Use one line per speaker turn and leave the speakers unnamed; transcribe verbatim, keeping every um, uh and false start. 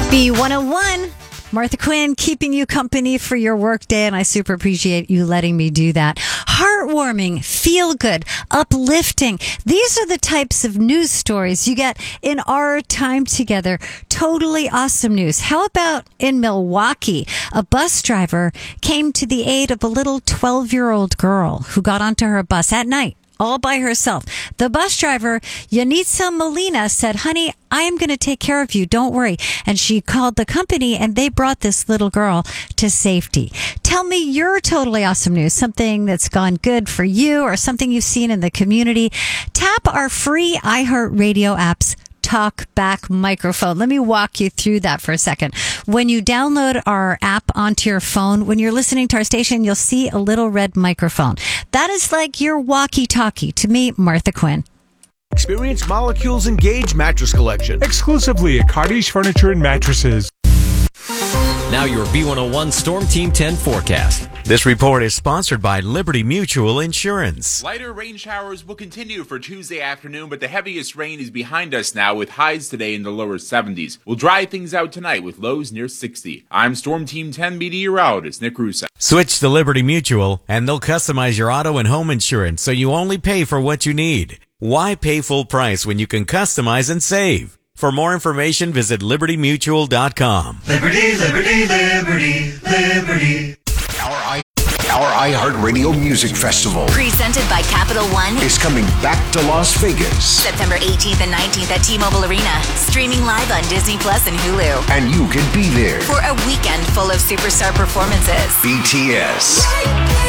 B one oh one, Martha Quinn, keeping you company for your work day, and I super appreciate you letting me do that. Heartwarming, feel good, uplifting. These are the types of news stories you get in our time together. Totally awesome news. How about in Milwaukee? A bus driver came to the aid of a little twelve-year-old girl who got onto her bus at night, all by herself. The bus driver, Yanitza Molina, said, "Honey, I am going to take care of you. Don't worry." And she called the company and they brought this little girl to safety. Tell me your totally awesome news, something that's gone good for you or something you've seen in the community. Tap our free iHeartRadio app's Talk Back microphone. Let me walk you through that for a second. When you download our app onto your phone, when you're listening to our station, you'll see a little red microphone. That is like your walkie-talkie to me, Martha Quinn.
Experience Molecule's Engage mattress collection.
Exclusively at Cottage Furniture and Mattresses.
Now your B one oh one Storm Team ten forecast.
This report is sponsored by Liberty Mutual Insurance.
Lighter rain showers will continue for Tuesday afternoon, but the heaviest rain is behind us now with highs today in the lower seventies. We'll dry things out tonight with lows near sixty. I'm Storm Team ten meteorologist Nick Russo.
Switch to Liberty Mutual and they'll customize your auto and home insurance so you only pay for what you need. Why pay full price when you can customize and save? For more information, visit liberty mutual dot com.
Liberty, liberty, liberty, liberty.
Our, I, our iHeartRadio Music Festival
presented by Capital One
is coming back to Las Vegas.
September eighteenth and nineteenth at T-Mobile Arena. Streaming live on Disney Plus and Hulu.
And you can be there
for a weekend full of superstar performances.
B T S.